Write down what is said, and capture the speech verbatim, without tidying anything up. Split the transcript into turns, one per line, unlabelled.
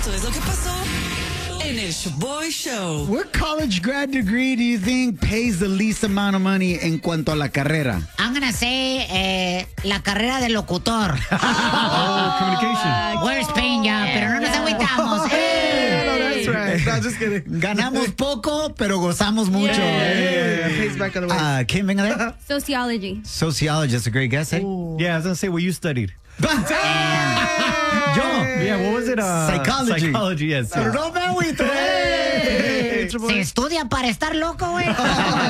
Esto es lo que pasó en el Shoboy Show.
What college grad degree do you think pays the least amount of money en cuanto a la carrera?
I'm gonna say eh, la carrera de locutor.
Oh, communication.
We're Spain ya, pero no nos agüitamos.
Yeah, no, that's right. No, just kidding.
Ganamos poco, pero gozamos mucho.
Yeah, yeah, yeah. Pays back on the way.
Uh, ¿Quién venga de?
Sociology.
Sociologist, that's a great guess, eh?
Yeah, I was going to say what you studied.
Yo.
Yeah, what was it? Uh,
Psychology.
Psychology, yes.
Pero no me agüito.
Se estudia para estar loco, güey.